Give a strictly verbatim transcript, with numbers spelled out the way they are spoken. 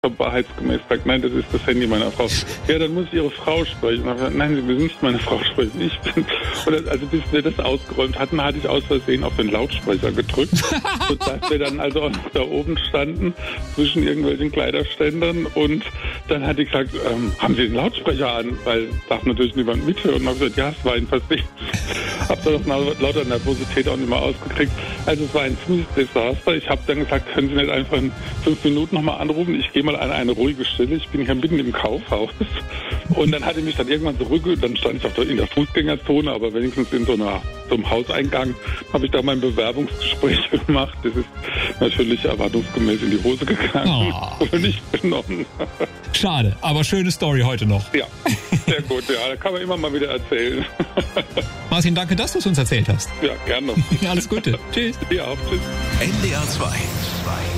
habe wahrheitsgemäß gesagt, nein, das ist das Handy meiner Frau. Ja, dann muss ich Ihre Frau sprechen. Und habe gesagt, nein, Sie müssen nicht meine Frau sprechen. Ich bin. Und also bis wir das ausgeräumt hatten, hatte ich aus Versehen auf den Lautsprecher gedrückt, sodass wir dann also auch noch da oben standen zwischen irgendwelchen Kleiderständern. Und dann hat die gesagt, ähm, haben Sie den Lautsprecher an? Weil darf natürlich niemand mithören. Und habe gesagt, ja, es war ein Versehen. Habe dann noch lauter Nervosität auch nicht mehr ausgekriegt. Also es war ein ziemliches Desaster. Ich habe dann gesagt, können Sie nicht einfach in fünf Minuten nochmal anrufen? Ich gehe mal an eine ruhige Stelle. Ich bin hier mitten im Kaufhaus. Und dann hatte ich mich dann irgendwann zurück. Dann stand ich auch in der Fußgängerzone, aber wenigstens in so, einer, so einem Hauseingang habe ich da mein Bewerbungsgespräch gemacht. Das ist natürlich erwartungsgemäß in die Hose gegangen. Oh. Und nicht benommen. Schade, aber schöne Story heute noch. Ja, sehr gut. Ja, da kann man immer mal wieder erzählen. Martin, danke, dass du es uns erzählt hast. Ja, gerne. Alles Gute. Tschüss. Ja, auch. Tschüss. N D R zwei.